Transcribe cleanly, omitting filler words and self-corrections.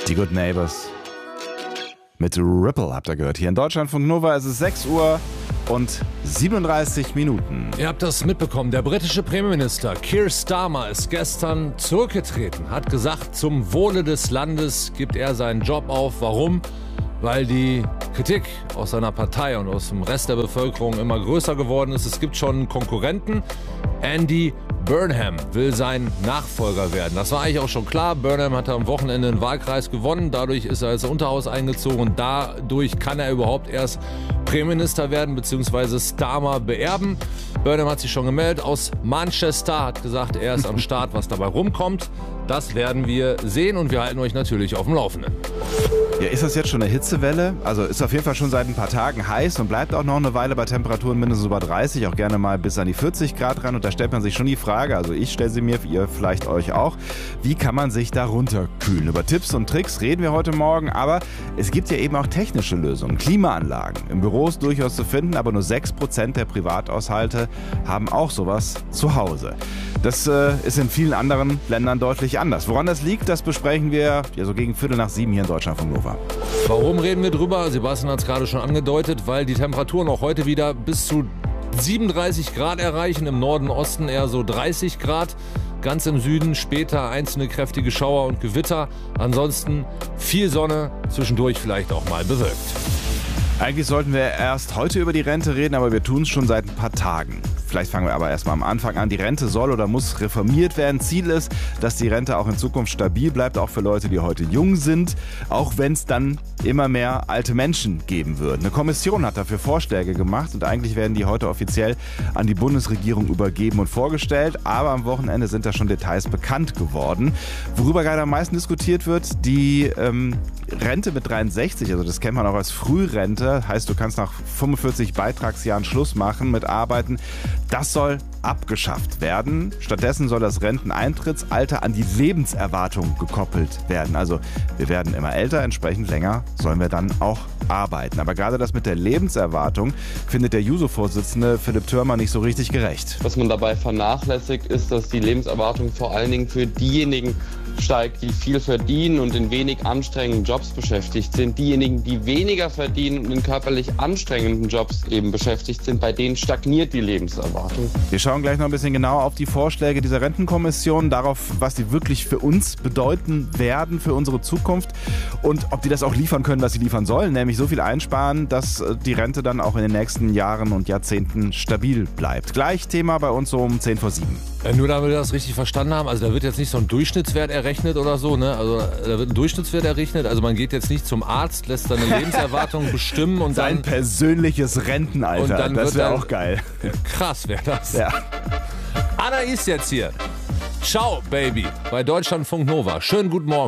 Die Good Neighbors mit Ripple habt ihr gehört. Hier in Deutschlandfunk Nova ist es 6 Uhr und 37 Minuten. Ihr habt das mitbekommen. Der britische Premierminister Keir Starmer ist gestern zurückgetreten. Hat gesagt, zum Wohle des Landes gibt er seinen Job auf. Warum? Weil die Kritik aus seiner Partei und aus dem Rest der Bevölkerung immer größer geworden ist. Es gibt schon einen Konkurrenten. Andy Burnham will sein Nachfolger werden. Das war eigentlich auch schon klar. Burnham hat am Wochenende einen Wahlkreis gewonnen. Dadurch ist er ins Unterhaus eingezogen. Und dadurch kann er überhaupt erst Premierminister werden bzw. Starmer beerben. Burnham hat sich schon gemeldet aus Manchester, hat gesagt, er ist am Start. Was dabei rumkommt, das werden wir sehen und wir halten euch natürlich auf dem Laufenden. Ja, ist das jetzt schon eine Hitzewelle? Also ist auf jeden Fall schon seit ein paar Tagen heiß und bleibt auch noch eine Weile bei Temperaturen mindestens über 30, auch gerne mal bis an die 40 Grad ran. Und da stellt man sich schon die Frage, also ich stelle sie mir, ihr vielleicht euch auch, wie kann man sich da runterkühlen? Über Tipps und Tricks reden wir heute Morgen, aber es gibt ja eben auch technische Lösungen. Klimaanlagen im Büros durchaus zu finden, aber nur 6% der Privathaushalte haben auch sowas zu Hause. Das ist in vielen anderen Ländern deutlich anders. Woran das liegt, das besprechen wir ja so gegen 6:45 hier in Deutschlandfunk Nova. Warum reden wir drüber? Sebastian hat es gerade schon angedeutet, weil die Temperaturen auch heute wieder bis zu 37 Grad erreichen, im Norden, Osten eher so 30 Grad. Ganz im Süden später einzelne kräftige Schauer und Gewitter. Ansonsten viel Sonne, zwischendurch vielleicht auch mal bewölkt. Eigentlich sollten wir erst heute über die Rente reden, aber wir tun es schon seit ein paar Tagen. Vielleicht fangen wir aber erstmal am Anfang an. Die Rente soll oder muss reformiert werden. Ziel ist, dass die Rente auch in Zukunft stabil bleibt, auch für Leute, die heute jung sind, auch wenn es dann immer mehr alte Menschen geben wird. Eine Kommission hat dafür Vorschläge gemacht und eigentlich werden die heute offiziell an die Bundesregierung übergeben und vorgestellt. Aber am Wochenende sind da schon Details bekannt geworden. Worüber gerade am meisten diskutiert wird, die Rente mit 63, also das kennt man auch als Frührente, heißt du kannst nach 45 Beitragsjahren Schluss machen mit Arbeiten. Das soll abgeschafft werden. Stattdessen soll das Renteneintrittsalter an die Lebenserwartung gekoppelt werden. Also wir werden immer älter, entsprechend länger sollen wir dann auch arbeiten. Aber gerade das mit der Lebenserwartung findet der JUSO-Vorsitzende Philipp Thürmer nicht so richtig gerecht. Was man dabei vernachlässigt, ist, dass die Lebenserwartung vor allen Dingen für diejenigen steigt, die viel verdienen und in wenig anstrengenden Jobs beschäftigt sind. Diejenigen, die weniger verdienen und in körperlich anstrengenden Jobs eben beschäftigt sind, bei denen stagniert die Lebenserwartung. Wir schauen gleich noch ein bisschen genauer auf die Vorschläge dieser Rentenkommission, darauf, was die wirklich für uns bedeuten werden, für unsere Zukunft und ob die das auch liefern können, was sie liefern sollen, nämlich so viel einsparen, dass die Rente dann auch in den nächsten Jahren und Jahrzehnten stabil bleibt. Gleich Thema bei uns so um 6:50. Nur damit wir das richtig verstanden haben, also da wird jetzt nicht so ein Durchschnittswert errechnet oder so, ne? Also da wird ein Durchschnittswert errechnet, also man geht jetzt nicht zum Arzt, lässt seine Lebenserwartung bestimmen und sein dann persönliches Rentenalter, und dann das wäre auch geil. Krass wäre das. Ja. Anna ist jetzt hier. Ciao, Baby, bei Deutschlandfunk Nova. Schönen guten Morgen.